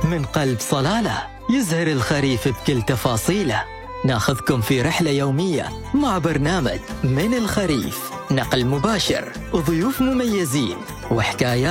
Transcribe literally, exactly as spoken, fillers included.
من قلب صلالة، يزهر الخريف بكل تفاصيله. ناخذكم في رحلة يومية مع برنامج من الخريف، نقل مباشر وضيوف مميزين وحكايات